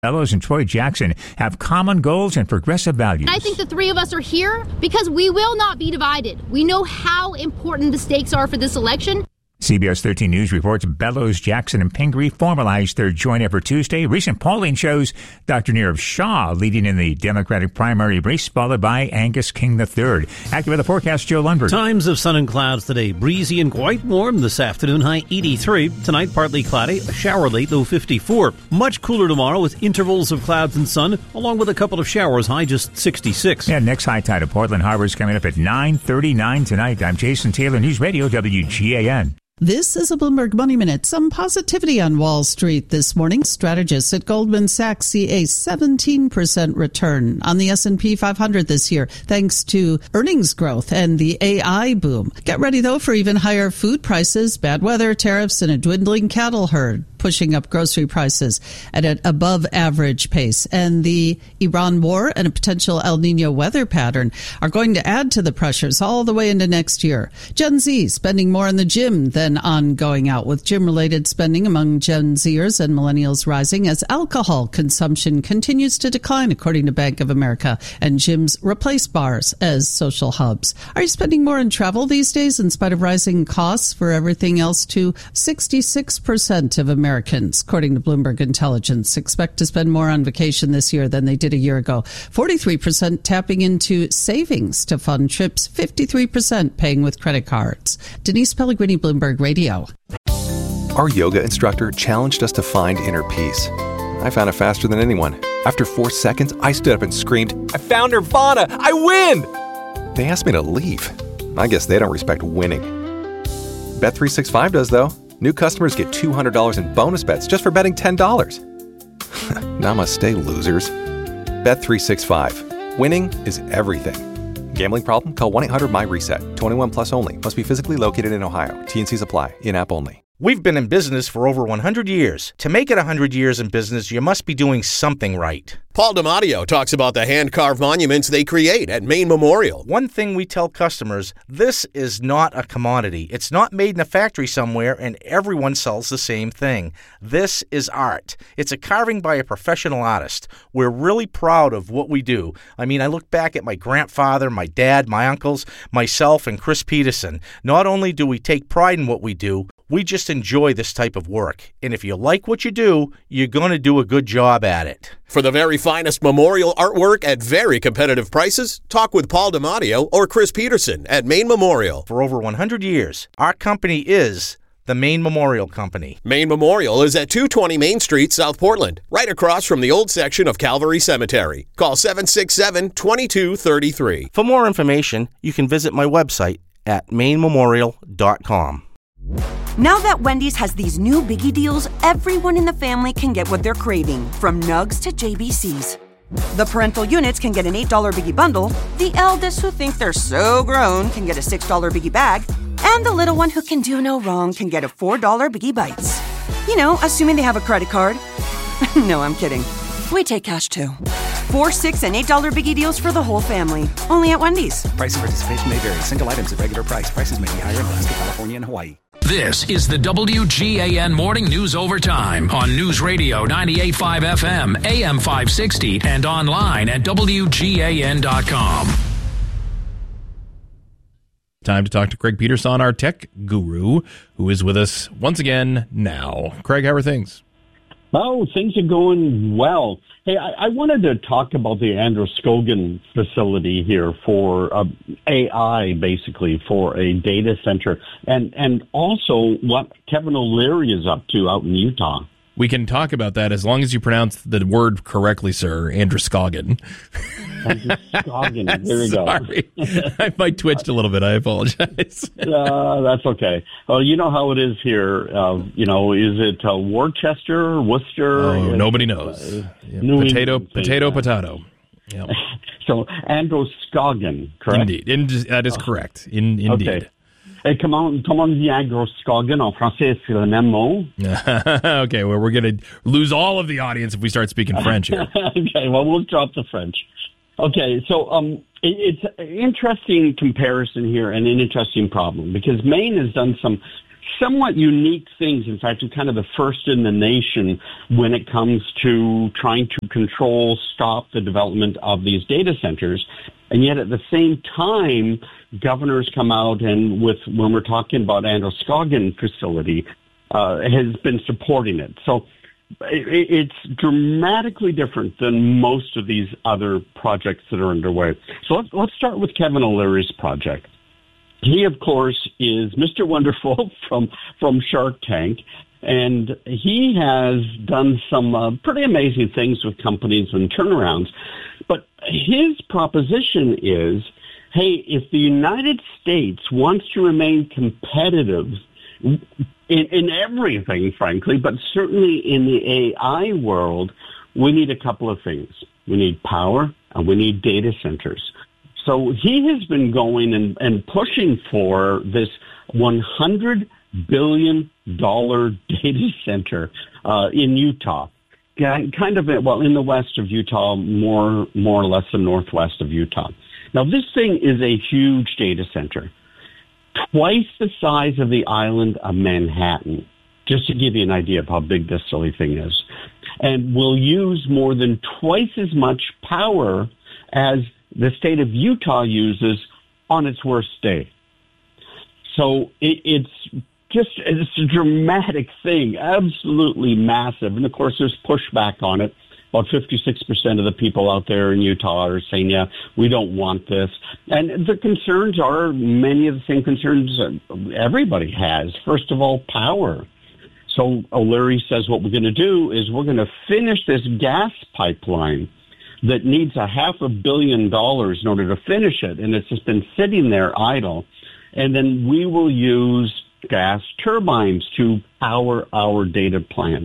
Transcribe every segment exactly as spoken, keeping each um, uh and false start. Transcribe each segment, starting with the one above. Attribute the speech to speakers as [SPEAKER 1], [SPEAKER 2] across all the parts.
[SPEAKER 1] Bellows and Troy Jackson have common goals and progressive values.
[SPEAKER 2] I think the three of us are here because we will not be divided. We know how important the stakes are for this election.
[SPEAKER 1] C B S thirteen News reports Bellows, Jackson, and Pingree formalized their joint effort Tuesday. Recent polling shows Doctor Nirav Shah leading in the Democratic primary race, followed by Angus King the third. Active Weather Forecast, Joe Lundberg.
[SPEAKER 3] Times of sun and clouds today. Breezy and quite warm this afternoon, high eighty-three. Tonight, partly cloudy, a shower late, low fifty-four. Much cooler tomorrow with intervals of clouds and sun, along with a couple of showers, high just sixty-six.
[SPEAKER 1] Yeah, next high tide of Portland Harbor is coming up at nine thirty-nine tonight. I'm Jason Taylor, News Radio W G A N.
[SPEAKER 4] This is a Bloomberg Money Minute. Some positivity on Wall Street this morning. Strategists at Goldman Sachs see a seventeen percent return on the S and P five hundred this year, thanks to earnings growth and the A I boom. Get ready, though, for even higher food prices, bad weather, tariffs, and a dwindling cattle herd, pushing up grocery prices at an above average pace. And the Iran war and a potential El Nino weather pattern are going to add to the pressures all the way into next year. Gen Z spending more in the gym than on going out, with gym-related spending among Gen Zers and millennials rising as alcohol consumption continues to decline, according to Bank of America, and gyms replace bars as social hubs. Are you spending more in travel these days in spite of rising costs for everything else too? sixty-six percent of Americans, according to Bloomberg Intelligence, expect to spend more on vacation this year than they did a year ago. forty-three percent tapping into savings to fund trips, fifty-three percent paying with credit cards. Denise Pellegrini, Bloomberg Radio.
[SPEAKER 5] Our yoga instructor challenged us to find inner peace. I found it faster than anyone. After four seconds, I stood up and screamed, "I found Nirvana! I win!" They asked me to leave. I guess they don't respect winning. Bet three sixty-five does, though. New customers get two hundred dollars in bonus bets just for betting ten dollars. Namaste, losers. Bet three sixty-five. Winning is everything. Gambling problem? Call one eight hundred M Y reset. twenty-one plus only. Must be physically located in Ohio. T and Cs apply. In-app only.
[SPEAKER 6] We've been in business for over one hundred years. To make it one hundred years in business, you must be doing something right.
[SPEAKER 7] Paul DiMatteo talks about the hand-carved monuments they create at Maine Memorial.
[SPEAKER 6] One thing we tell customers, this is not a commodity. It's not made in a factory somewhere and everyone sells the same thing. This is art. It's a carving by a professional artist. We're really proud of what we do. I mean, I look back at my grandfather, my dad, my uncles, myself, and Chris Peterson. Not only do we take pride in what we do, we just enjoy this type of work. And if you like what you do, you're going to do a good job at it.
[SPEAKER 7] For the very finest memorial artwork at very competitive prices, talk with Paul DiMatteo or Chris Peterson at Maine Memorial.
[SPEAKER 6] For over one hundred years, our company is the Maine Memorial Company.
[SPEAKER 7] Maine Memorial is at two twenty Main Street, South Portland, right across from the old section of Calvary Cemetery. Call seven six seven, two two three three.
[SPEAKER 6] For more information, you can visit my website at maine memorial dot com.
[SPEAKER 8] Now that Wendy's has these new biggie deals, everyone in the family can get what they're craving, from nugs to J B Cs. The parental units can get an eight dollar biggie bundle, the eldest who think they're so grown can get a six dollar biggie bag, and the little one who can do no wrong can get a four dollar biggie bites. You know, assuming they have a credit card. No, I'm kidding. We take cash too. Four, six, and eight dollar biggie deals for the whole family. Only at Wendy's.
[SPEAKER 9] Price and participation may vary. Single items at regular price. Prices may be higher in Alaska, California, and Hawaii.
[SPEAKER 10] This is the W G A N Morning News Overtime on News Radio ninety-eight point five F M, A M five sixty, and online at W G A N dot com.
[SPEAKER 11] Time to talk to Craig Peterson, our tech guru, who is with us once again now. Craig, how are things?
[SPEAKER 12] Oh, things are going well. Hey, I, I wanted to talk about the Androscoggin facility here for uh, A I, basically, for a data center, and, and also what Kevin O'Leary is up to out in Utah.
[SPEAKER 11] We can talk about that as long as you pronounce the word correctly, sir. Androscoggin.
[SPEAKER 12] Androscoggin. There we go.
[SPEAKER 11] Sorry. I might twitched a little bit. I apologize.
[SPEAKER 12] uh, that's okay. Well, you know how it is here. Uh, you know, is it uh, Worcester, Worcester?
[SPEAKER 11] Oh, nobody knows. Uh, yeah. Potato, potato, yeah. potato. Yep.
[SPEAKER 12] So, Androscoggin, correct?
[SPEAKER 11] Indeed. In, that is correct. In, indeed.
[SPEAKER 12] Okay. Et comment, comment on dit Androscoggin en français? C'est le même mot?
[SPEAKER 11] Okay, well, we're going to lose all of the audience if we start speaking French here.
[SPEAKER 12] Okay, well, we'll drop the French. Okay, so um, it, it's an interesting comparison here and an interesting problem because Maine has done some somewhat unique things. In fact, it's kind of the first in the nation when it comes to trying to control, stop the development of these data centers. And yet at the same time, governors come out and with, when we're talking about Androscoggin facility, uh, has been supporting it. So it, it's dramatically different than most of these other projects that are underway. So let's, let's start with Kevin O'Leary's project. He, of course, is Mister Wonderful from, from Shark Tank. And he has done some uh, pretty amazing things with companies and turnarounds. But his proposition is, hey, if the United States wants to remain competitive in, in everything, frankly, but certainly in the A I world, we need a couple of things. We need power and we need data centers. So he has been going and, and pushing for this one hundred billion dollars data center uh, in Utah. Kind of, well, in the west of Utah, more more or less the northwest of Utah. Now, this thing is a huge data center, twice the size of the island of Manhattan, just to give you an idea of how big this silly thing is, and will use more than twice as much power as the state of Utah uses on its worst day. So it, it's just, it's a dramatic thing, absolutely massive. And of course, there's pushback on it. About fifty-six percent of the people out there in Utah are saying, yeah, we don't want this. And the concerns are many of the same concerns everybody has. First of all, power. So O'Leary says what we're going to do is we're going to finish this gas pipeline that needs a half a billion dollars in order to finish it. And it's just been sitting there idle. And then we will use gas turbines to power our data plant.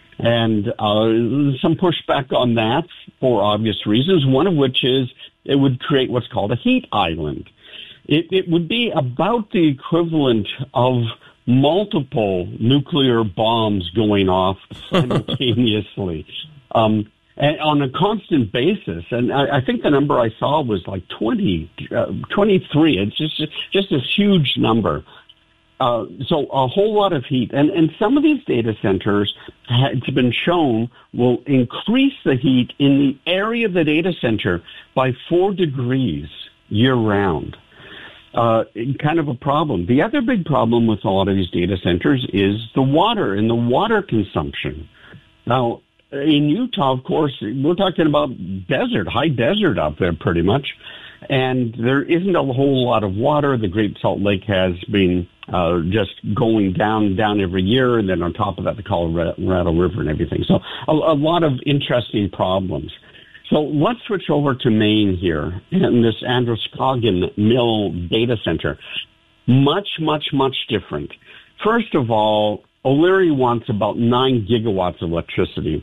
[SPEAKER 12] And uh, some pushback on that for obvious reasons, one of which is it would create what's called a heat island. It, it would be about the equivalent of multiple nuclear bombs going off simultaneously um, and on a constant basis. And I, I think the number I saw was like twenty, uh, twenty-three. It's just, just this huge number. Uh, so a whole lot of heat. And, and some of these data centers, it's been shown, will increase the heat in the area of the data center by four degrees year-round. Uh, kind of a problem. The other big problem with a lot of these data centers is the water and the water consumption. Now, in Utah, of course, we're talking about desert, high desert out there pretty much. And there isn't a whole lot of water. The Great Salt Lake has been uh, just going down, down every year. And then on top of that, the Colorado River and everything. So a, a lot of interesting problems. So let's switch over to Maine here and this Androscoggin Mill data center. Much, much, much different. First of all, O'Leary wants about nine gigawatts of electricity.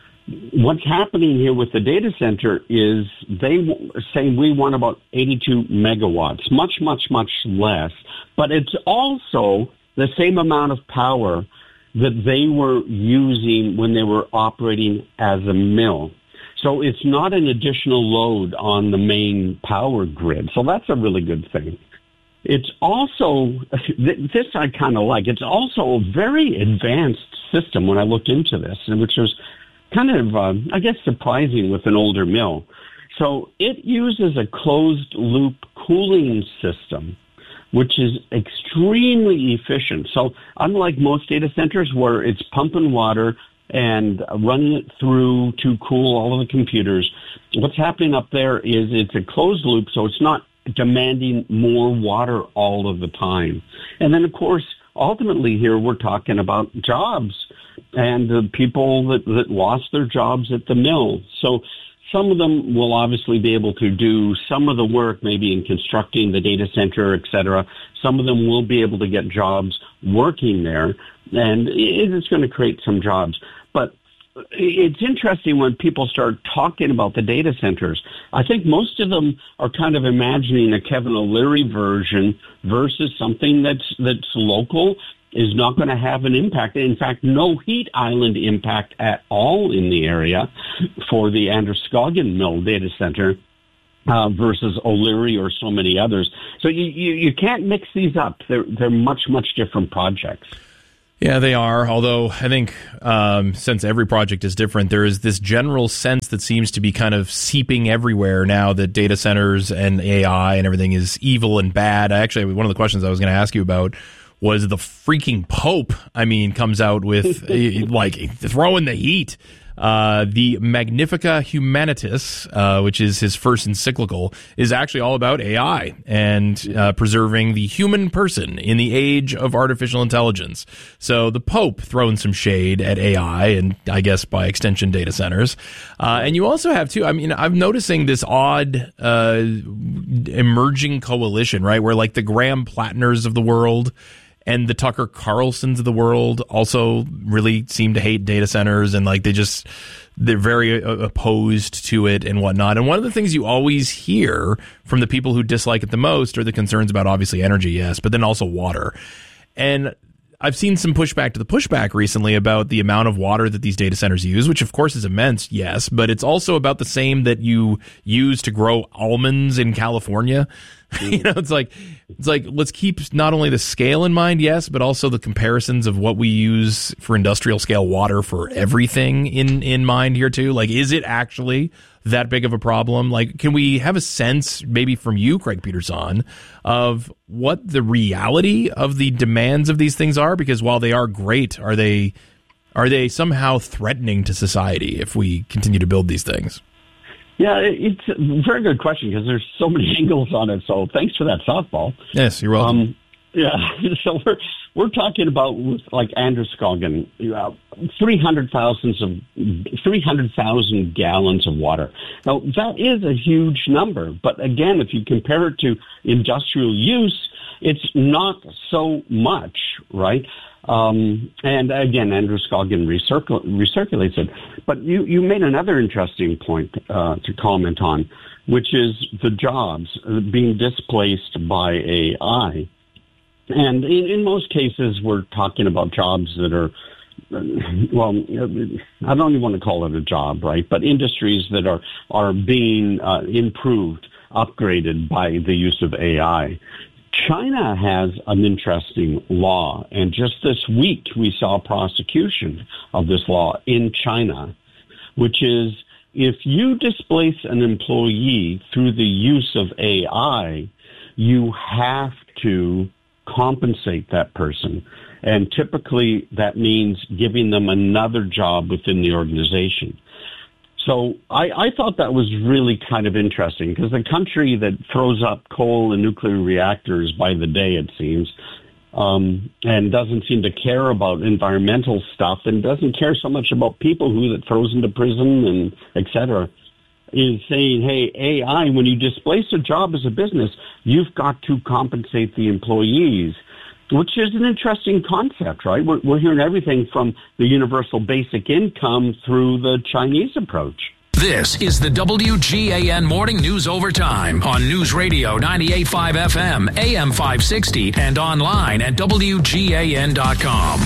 [SPEAKER 12] What's happening here with the data center is they say we want about eighty-two megawatts, much, much, much less. But it's also the same amount of power that they were using when they were operating as a mill. So it's not an additional load on the main power grid. So that's a really good thing. It's also, this I kind of like, it's also a very advanced system when I looked into this, which was kind of, uh, I guess, surprising with an older mill. So it uses a closed-loop cooling system, which is extremely efficient. So unlike most data centers where it's pumping water and running it through to cool all of the computers, what's happening up there is it's a closed loop, so it's not demanding more water all of the time. And then, of course, ultimately here we're talking about jobs and the people that, that lost their jobs at the mill. So some of them will obviously be able to do some of the work, maybe in constructing the data center, et cetera. Some of them will be able to get jobs working there, and it's going to create some jobs. But it's interesting when people start talking about the data centers. I think most of them are kind of imagining a Kevin O'Leary version versus something that's that's local, is not going to have an impact. In fact, no heat island impact at all in the area for the Androscoggin Mill data center. uh, versus O'Leary or so many others. So you, you, you can't mix these up. They're, they're much, much different projects.
[SPEAKER 11] Yeah, they are. Although I think um, since every project is different, there is this general sense that seems to be kind of seeping everywhere now that data centers and A I and everything is evil and bad. Actually, one of the questions I was going to ask you about was the freaking Pope, I mean, comes out with, like, throwing the heat. Uh, the Magnifica Humanitas, uh, which is his first encyclical, is actually all about A I and uh, preserving the human person in the age of artificial intelligence. So the Pope throwing some shade at A I and, I guess, by extension, data centers. Uh, and you also have, too, I mean, I'm noticing this odd uh, emerging coalition, right, where, like, the Graham Plattners of the world and the Tucker Carlsons of the world also really seem to hate data centers, and like they just they're very uh, opposed to it and whatnot. And one of the things you always hear from the people who dislike it the most are the concerns about obviously energy, yes, but then also water. And I've seen some pushback to the pushback recently about the amount of water that these data centers use, which of course is immense, yes, but it's also about the same that you use to grow almonds in California. You know, it's like, it's like, let's keep not only the scale in mind, yes, but also the comparisons of what we use for industrial scale water for everything in, in mind here too. Like, is it actually that big of a problem? Like, can we have a sense, maybe from you, Craig Peterson, of what the reality of the demands of these things are? Because while they are great, are they, are they somehow threatening to society if we continue to build these things?
[SPEAKER 12] Yeah, it's a very good question because there's so many angles on it. So thanks for that softball.
[SPEAKER 11] Yes, you're welcome.
[SPEAKER 12] Um, yeah, so we're we're talking about with like Androscoggin, uh, three hundred thousands of three hundred thousand gallons of water. Now that is a huge number, but again, if you compare it to industrial use, it's not so much, right? Um, and again, Androscoggin recircul- recirculates it. But you, you made another interesting point uh, to comment on, which is the jobs being displaced by A I. And in, in most cases, we're talking about jobs that are, well, I don't even want to call it a job, right? But industries that are, are being uh, improved, upgraded by the use of A I. China has an interesting law, and just this week we saw prosecution of this law in China, which is if you displace an employee through the use of A I, you have to compensate that person. And typically that means giving them another job within the organization. So I, I thought that was really kind of interesting because the country that throws up coal and nuclear reactors by the day, it seems, um, and doesn't seem to care about environmental stuff and doesn't care so much about people who that throws into prison and et cetera, is saying, hey, A I, when you displace a job as a business, you've got to compensate the employees, which is an interesting concept, right? We're, we're hearing everything from the universal basic income through the Chinese approach.
[SPEAKER 10] This is the W G A N Morning News Overtime on News Radio ninety-eight point five F M, A M five sixty, and online at W G A N dot com.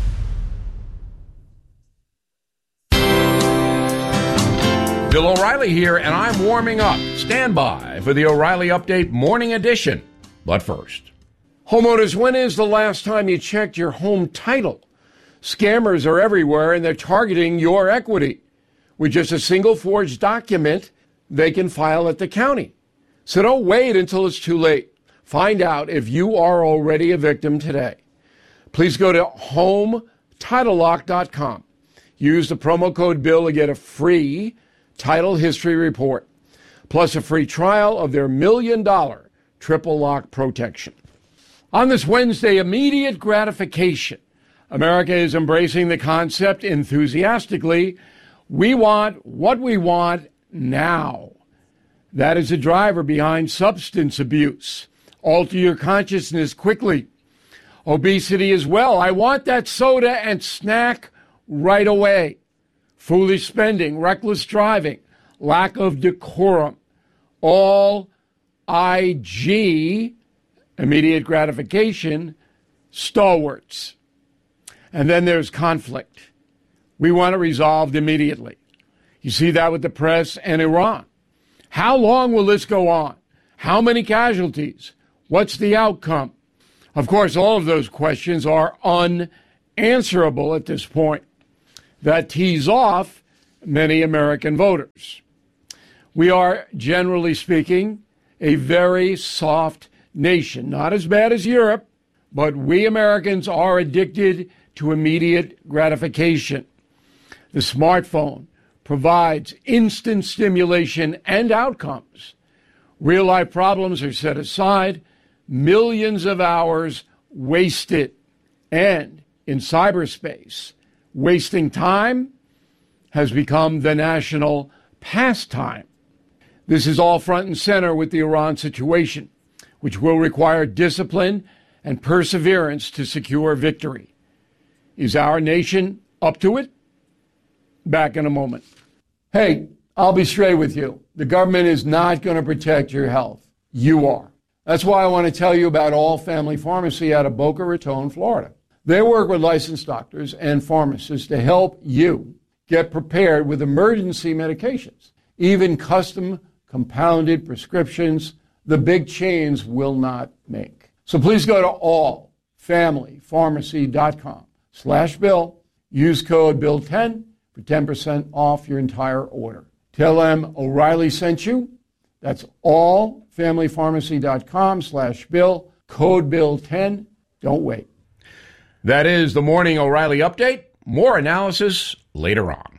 [SPEAKER 13] Bill O'Reilly here, and I'm warming up. Stand by for the O'Reilly Update Morning Edition. But first, homeowners, when is the last time you checked your home title? Scammers are everywhere, and they're targeting your equity. With just a single forged document, they can file at the county. So don't wait until it's too late. Find out if you are already a victim today. Please go to home title lock dot com. Use the promo code BILL to get a free title history report, plus a free trial of their million dollar triple lock protection. On this Wednesday, immediate gratification. America is embracing the concept enthusiastically. We want what we want now. That is the driver behind substance abuse. Alter your consciousness quickly. Obesity as well. I want that soda and snack right away. Foolish spending, reckless driving, lack of decorum. All I G, immediate gratification, stalwarts. And then there's conflict. We want it resolved immediately. You see that with the press and Iran. How long will this go on? How many casualties? What's the outcome? Of course, all of those questions are unanswerable at this point. That tees off many American voters. We are, generally speaking, a very soft nation. Not as bad as Europe, but we Americans are addicted to immediate gratification. The smartphone provides instant stimulation and outcomes. Real-life problems are set aside, millions of hours wasted. And in cyberspace, wasting time has become the national pastime. This is all front and center with the Iran situation, which will require discipline and perseverance to secure victory. Is our nation up to it? Back in a moment. Hey, I'll be straight with you. The government is not going to protect your health. You are. That's why I want to tell you about All Family Pharmacy out of Boca Raton, Florida. They work with licensed doctors and pharmacists to help you get prepared with emergency medications, even custom compounded prescriptions the big chains will not make. So please go to all family pharmacy dot com slash bill. Use code bill ten for ten percent off your entire order. Tell them O'Reilly sent you. That's all family pharmacy dot com slash bill. Code bill ten. Don't wait. That is the Morning O'Reilly Update. More analysis later on.